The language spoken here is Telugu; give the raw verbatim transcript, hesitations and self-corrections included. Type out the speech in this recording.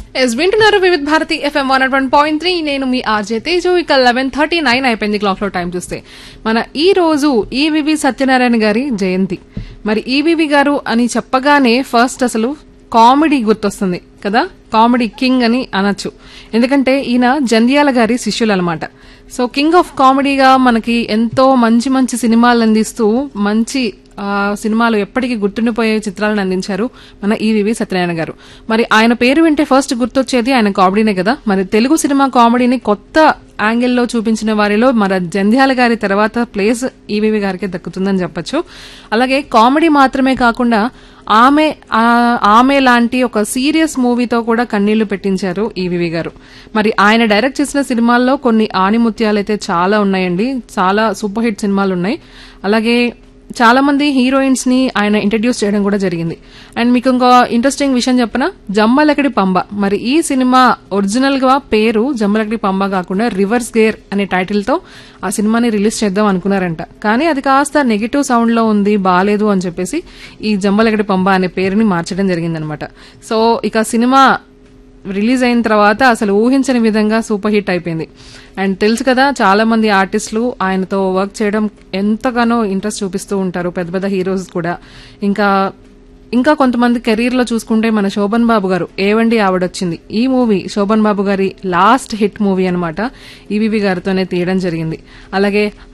ఎస్ వింటున్నారు వివిధ Bharati FM one one point three. నేను మీ ఆర్జే తేజు. ఇక లెవెన్ థర్టీ నైన్ అయిపోయింది క్లాక్ లో టైం చూస్తే. మన ఈ రోజు ఈవివి సత్యనారాయణ గారి జయంతి. మరి ఈవివి గారు అని చెప్పగానే ఫస్ట్ అసలు కామెడీ గుర్తొస్తుంది కదా, కామెడీ కింగ్ అని అనొచ్చు. ఎందుకంటే ఈయన జంధ్యాల గారి శిష్యులు అనమాట. సో కింగ్ ఆఫ్ కామెడీగా మనకి ఎంతో మంచి మంచి సినిమాలు అందిస్తూ మంచి సినిమాలు ఎప్పటికీ గుర్తుండిపోయే చిత్రాలను అందించారు మన ఈవివి సత్యనారాయణ గారు. మరి ఆయన పేరు వింటే ఫస్ట్ గుర్తొచ్చేది ఆయన కామెడీనే కదా. మరి తెలుగు సినిమా కామెడీని కొత్త యాంగిల్లో చూపించిన వారిలో మన జంధ్యాల గారి తర్వాత ప్లేస్ ఈవివి గారికి దక్కుతుందని చెప్పొచ్చు. అలాగే కామెడీ మాత్రమే కాకుండా ఆమె ఆమె లాంటి ఒక సీరియస్ మూవీతో కూడా కన్నీళ్లు పెట్టించారు ఈవివి గారు. మరి ఆయన డైరెక్ట్ చేసిన సినిమాల్లో కొన్ని ఆణిముత్యాలైతే చాలా ఉన్నాయండి. చాలా సూపర్ హిట్ సినిమాలు ఉన్నాయి. అలాగే చాలా మంది హీరోయిన్స్ ని ఆయన ఇంట్రడ్యూస్ చేయడం కూడా జరిగింది. అండ్ మీకు ఇంకో ఇంట్రెస్టింగ్ విషయం చెప్పనా, జమ్మలకడి పంబ. మరి ఈ సినిమా ఒరిజినల్ గా పేరు జమ్మలకడి పంబ కాకుండా రివర్స్ గేర్ అనే టైటిల్ తో ఆ సినిమాని రిలీజ్ చేద్దాం అనుకున్నారంట. కానీ అది కాస్త నెగిటివ్ సౌండ్ లో ఉంది, బాలేదు అని చెప్పేసి ఈ జమ్మలకడి పంబ అనే పేరుని మార్చడం జరిగిందనమాట. సో ఇక సినిమా రిలీజ్ అయిన తర్వాత అసలు ఊహించని విధంగా సూపర్ హిట్ అయిపోయింది. అండ్ తెలుసు కదా, చాలా మంది ఆర్టిస్టులు ఆయనతో వర్క్ చేయడం ఎంతగానో ఇంట్రెస్ట్ చూపిస్తూ ఉంటారు, పెద్ద పెద్ద హీరోస్ కూడా. ఇంకా ఇంకా కొంతమంది కెరీర్ లో చూసుకుంటే మన శోభన్ బాబు గారు ఏవండి ఆవిడొచ్చింది, ఈ మూవీ శోభన్ బాబు గారి లాస్ట్ హిట్ మూవీ అనమాట. ఈవివి గారితోనే తీయడం జరిగింది. అలాగే